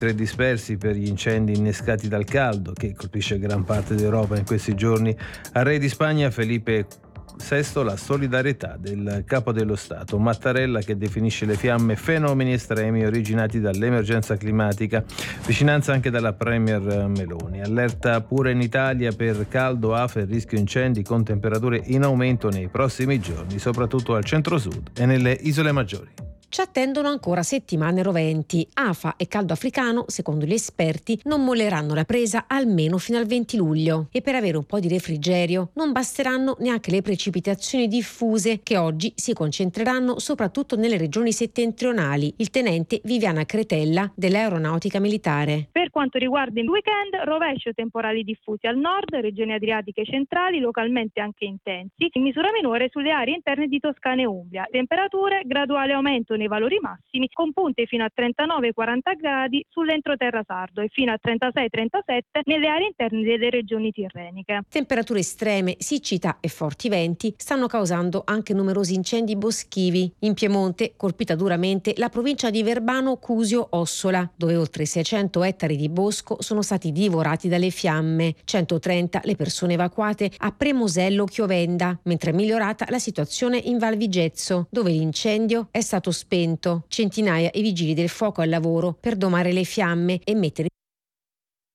3 dispersi per gli incendi innescati dal caldo che colpisce gran parte d'Europa in questi giorni. Al re di Spagna Felipe VI la solidarietà del capo dello Stato. Mattarella che definisce le fiamme fenomeni estremi originati dall'emergenza climatica. Vicinanza anche dalla Premier Meloni. Allerta pure in Italia per caldo, afe e rischio incendi con temperature in aumento nei prossimi giorni, soprattutto al centro-sud e nelle isole maggiori. Ci attendono ancora settimane roventi. Afa e caldo africano, secondo gli esperti, non molleranno la presa almeno fino al 20 luglio. E per avere un po' di refrigerio non basteranno neanche le precipitazioni diffuse che oggi si concentreranno soprattutto nelle regioni settentrionali. Il tenente Viviana Cretella dell'Aeronautica Militare. Per quanto riguarda il weekend, rovescio temporali diffusi al nord, regioni adriatiche centrali, localmente anche intensi, in misura minore sulle aree interne di Toscana e Umbria. Temperature, graduale aumento nei valori massimi, con punte fino a 39-40 gradi sull'entroterra sardo e fino a 36-37 nelle aree interne delle regioni tirreniche. Temperature estreme, siccità e forti venti stanno causando anche numerosi incendi boschivi. In Piemonte, colpita duramente la provincia di Verbano Cusio Ossola, dove oltre 600 ettari di bosco sono stati divorati dalle fiamme. 130 le persone evacuate a Premosello Chiovenda, mentre è migliorata la situazione in Val Vigezzo, dove l'incendio è stato spento. Centinaia i vigili del fuoco al lavoro per domare le fiamme e mettere